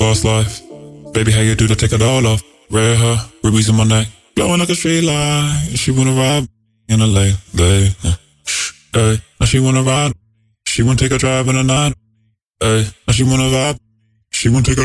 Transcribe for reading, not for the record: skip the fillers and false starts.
fast life. Baby, how you do to take it all off? Red hair, rubies in my neck, blowing like a straight line. She wanna ride in a late. Hey, now she wanna ride. She wanna take a drive in the night. Hey, now she wanna vibe. She wanna take a